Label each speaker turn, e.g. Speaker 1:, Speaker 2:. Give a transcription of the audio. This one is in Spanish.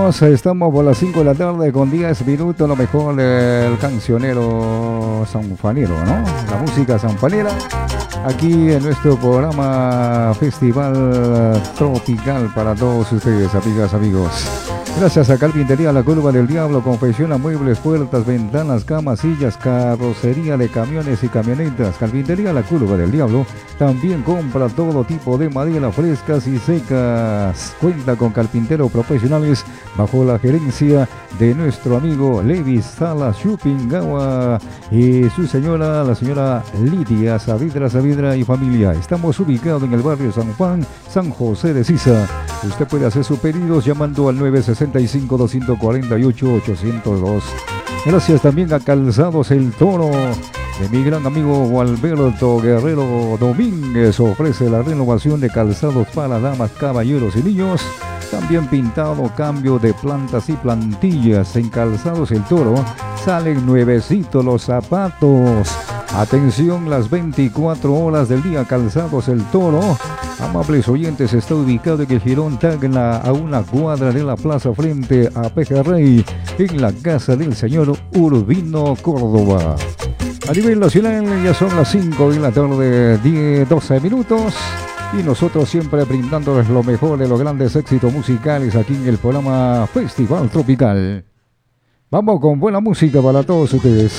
Speaker 1: estamos por las 5 de la tarde con 10 minutos, lo mejor del cancionero sanjuanero, ¿no? La música sanjuanera, aquí en nuestro programa Festival Tropical para todos ustedes, amigas, amigos. Gracias a Carpintería La Curva del Diablo, confecciona muebles, puertas, ventanas, camas, sillas, carrocería de camiones y camionetas. Carpintería La Curva del Diablo también compra todo tipo de madera frescas y secas. Cuenta con carpinteros profesionales bajo la gerencia de nuestro amigo Levi Salas Chupingawa y su señora, la señora Lidia Saavedra y familia. Estamos ubicados en el barrio San Juan, San José de Sisa. Usted puede hacer sus pedidos llamando al 965-248-802. Gracias también a Calzados El Toro de mi gran amigo Alberto Guerrero Domínguez. Ofrece la renovación de calzados para damas, caballeros y niños. También pintado, cambio de plantas y plantillas. En Calzados El Toro salen nuevecitos los zapatos. Atención, las 24 horas del día. Calzados El Toro, amables oyentes, está ubicado en el Jirón Tacna, a una cuadra de la plaza frente a Pejerrey, en la casa del señor Urbino Córdoba. A nivel nacional ya son las 5 de la tarde, 12 minutos. Y nosotros siempre brindándoles lo mejor de los grandes éxitos musicales aquí en el programa Festival Tropical. Vamos con buena música para todos ustedes.